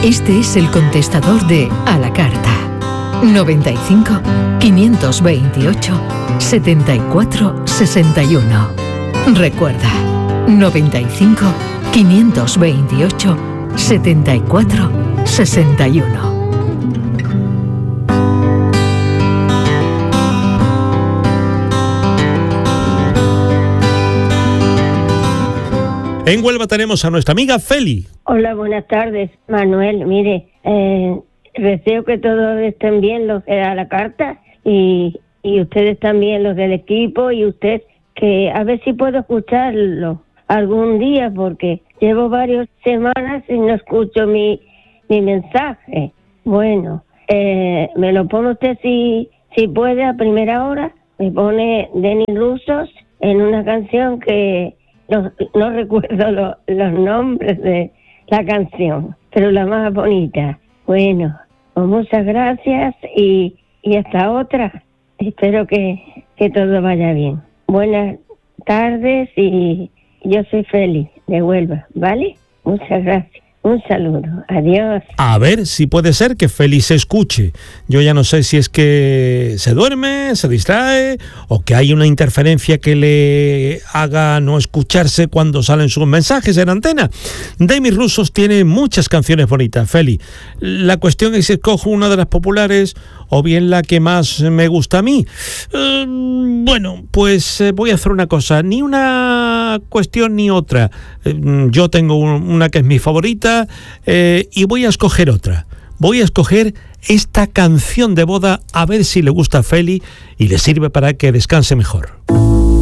Este es el contestador de A la Carta. 95 528 74 61. Recuerda, 95 528 74 61. En Huelva tenemos a nuestra amiga Feli. Hola, buenas tardes, Manuel. Mire, deseo que todos estén bien, los de A la Carta, y ustedes también, los del equipo, y usted, que a ver si puedo escucharlo algún día, porque llevo varias semanas y no escucho mi mensaje. Bueno, me lo pone usted si puede a primera hora. Me pone Denis Rusos en una canción que no recuerdo los nombres de la canción, pero la más bonita. Bueno, pues muchas gracias y hasta otra. Espero que todo vaya bien. Buenas tardes y yo soy Feli de Huelva, ¿vale? Muchas gracias. Un saludo. Adiós. A ver si puede ser que Feli se escuche. Yo ya no sé si es que se duerme, se distrae o que hay una interferencia que le haga no escucharse cuando salen sus mensajes en antena. Denis Rusos tiene muchas canciones bonitas, Feli. La cuestión es si escojo una de las populares o bien la que más me gusta a mí. Bueno, pues voy a hacer una cosa. Ni una cuestión ni otra. Yo tengo una que es mi favorita y voy a escoger otra. Voy a escoger esta canción de boda a ver si le gusta a Feli y le sirve para que descanse mejor.